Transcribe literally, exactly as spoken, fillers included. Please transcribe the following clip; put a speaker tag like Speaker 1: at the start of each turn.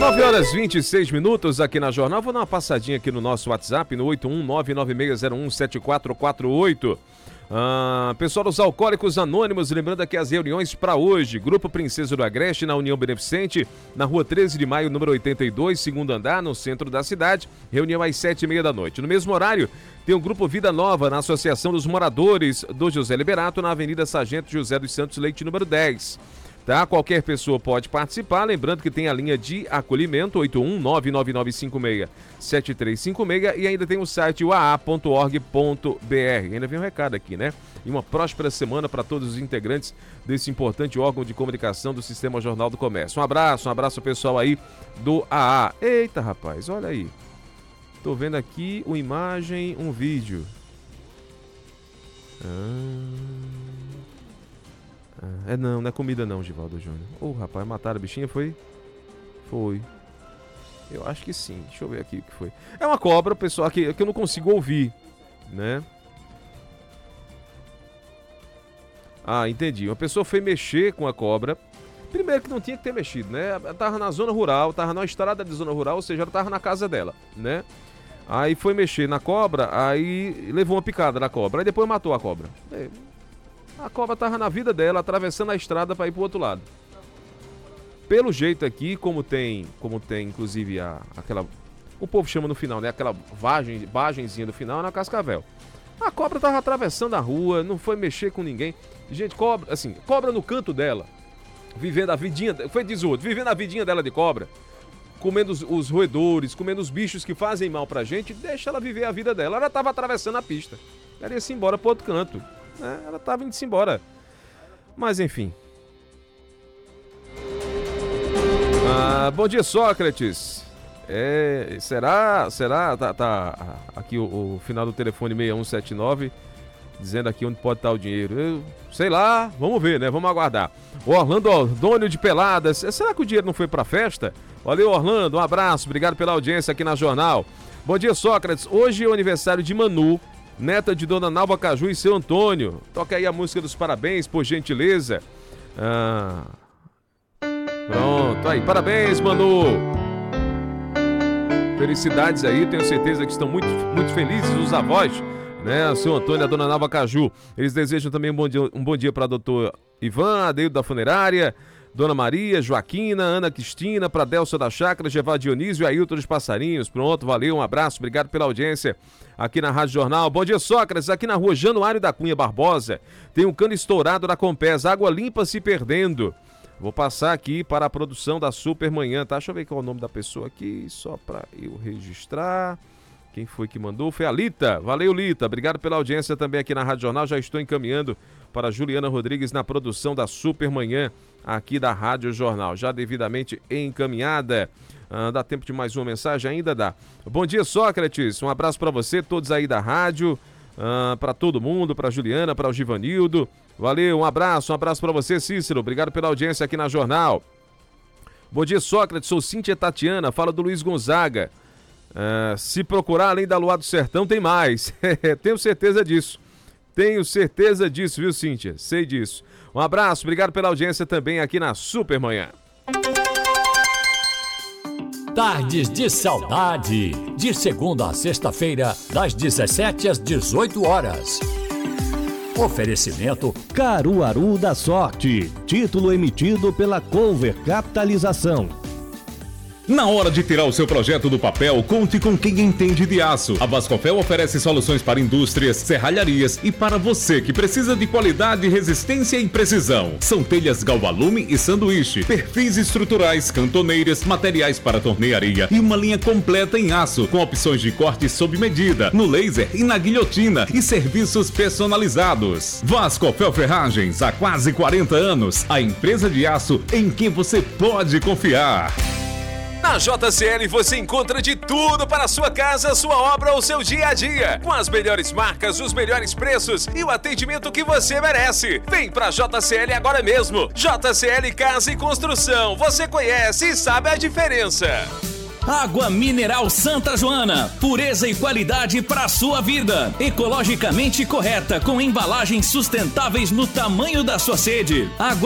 Speaker 1: nove horas e vinte e seis minutos aqui na Jornal. Vou dar uma passadinha aqui no nosso WhatsApp, no oito um nove nove seis zero um sete quatro quatro oito. Ah, pessoal dos Alcoólicos Anônimos, lembrando aqui as reuniões para hoje. Grupo Princesa do Agreste, na União Beneficente, na rua treze de maio, número oitenta e dois, segundo andar, no centro da cidade. Reunião às sete e meia da noite. No mesmo horário, tem o Grupo Vida Nova, na Associação dos Moradores do José Liberato, na Avenida Sargento José dos Santos Leite, número dez. Tá? Qualquer pessoa pode participar, lembrando que tem a linha de acolhimento oito um nove nove nove cinco seis sete três cinco seis e ainda tem o site u a a ponto org ponto b r. Ainda vem um recado aqui, né? E uma próspera semana para todos os integrantes desse importante órgão de comunicação do Sistema Jornal do Comércio. Um abraço, um abraço ao pessoal aí do A A. Eita, rapaz, olha aí. Tô vendo aqui uma imagem, um vídeo. Ah... É não, não é comida não, Givaldo Júnior. Ô, oh, rapaz, mataram a bichinha, foi? Foi. Eu acho que sim. Deixa eu ver aqui o que foi. É uma cobra, pessoal, que, que eu não consigo ouvir, né? Ah, entendi. Uma pessoa foi mexer com a cobra. Primeiro que não tinha que ter mexido, né? Ela tava na zona rural, tava na estrada de zona rural, ou seja, ela tava na casa dela, né? Aí foi mexer na cobra, aí levou uma picada na cobra, aí depois matou a cobra. É. A cobra estava na vida dela, atravessando a estrada para ir para o outro lado. Pelo jeito aqui, como tem, como tem inclusive a, aquela... O povo chama no final, né? Aquela vagem, vagenzinha do final, na cascavel. A cobra estava atravessando a rua, não foi mexer com ninguém. Gente, cobra, assim, cobra no canto dela, vivendo a vidinha... Foi diz o outro, vivendo a vidinha dela de cobra, comendo os, os roedores, comendo os bichos que fazem mal pra gente, deixa ela viver a vida dela. Ela estava atravessando a pista. Ela ia se embora para outro canto. É, ela estava indo-se embora. Mas enfim. Ah, bom dia, Sócrates. É, será? Será? Tá, tá aqui o, o final do telefone seis um sete nove dizendo aqui onde pode estar o dinheiro. Eu, sei lá, vamos ver, né? Vamos aguardar. O Orlando Ordônio de Peladas. Será que o dinheiro não foi pra festa? Valeu, Orlando. Um abraço. Obrigado pela audiência aqui na Jornal. Bom dia, Sócrates. Hoje é o aniversário de Manu, neta de Dona Nalva Caju e seu Antônio. Toca aí a música dos parabéns, por gentileza. Ah. Pronto, aí, parabéns, Manu. Felicidades aí, tenho certeza que estão muito, muito felizes os avós, né? O seu Antônio e a Dona Nalva Caju. Eles desejam também um bom dia, um bom dia para doutor Ivan, Adeildo da Funerária, Dona Maria, Joaquina, Ana Cristina, para Delcio da Chácara, Gevá Dionísio e Ailton dos Passarinhos. Pronto, valeu, um abraço, obrigado pela audiência aqui na Rádio Jornal. Bom dia, Sócrates, aqui na rua Januário da Cunha Barbosa, tem um cano estourado na Compés, água limpa se perdendo. Vou passar aqui para a produção da Super Manhã, tá? Deixa eu ver qual é o nome da pessoa aqui, só para eu registrar. Quem foi que mandou? Foi a Lita. Valeu, Lita. Obrigado pela audiência também aqui na Rádio Jornal. Já estou encaminhando para a Juliana Rodrigues na produção da Super Manhã aqui da Rádio Jornal. Já devidamente encaminhada. Ah, dá tempo de mais uma mensagem? Ainda dá. Bom dia, Sócrates. Um abraço para você, todos aí da rádio. Ah, para todo mundo, para Juliana, para o Givanildo. Valeu, um abraço. Um abraço para você, Cícero. Obrigado pela audiência aqui na Jornal. Bom dia, Sócrates. Sou Cíntia Tatiana. Fala do Luiz Gonzaga. Uh, se procurar além da Luar do Sertão, tem mais. Tenho certeza disso. Tenho certeza disso, viu, Cíntia? Sei disso. Um abraço, obrigado pela audiência também aqui na Super Manhã.
Speaker 2: Tardes de Saudade. De segunda a sexta-feira, das dezessete às dezoito horas. Oferecimento
Speaker 3: Caruaru da Sorte. Título emitido pela Cover Capitalização.
Speaker 4: Na hora de tirar o seu projeto do papel, conte com quem entende de aço. A Vascofel oferece soluções para indústrias, serralharias e para você que precisa de qualidade, resistência e precisão. São telhas galvalume e sanduíche, perfis estruturais, cantoneiras, materiais para tornearia e uma linha completa em aço, com opções de corte sob medida, no laser e na guilhotina e serviços personalizados. Vascofel Ferragens, há quase quarenta anos, a empresa de aço em quem você pode confiar.
Speaker 1: Na J C L você encontra de tudo para a sua casa, sua obra ou seu dia a dia. Com as melhores marcas, os melhores preços e o atendimento que você merece. Vem pra J C L agora mesmo. J C L Casa e Construção. Você conhece e sabe a diferença.
Speaker 5: Água Mineral Santa Joana, pureza e qualidade para a sua vida. Ecologicamente correta, com embalagens sustentáveis no tamanho da sua sede. Água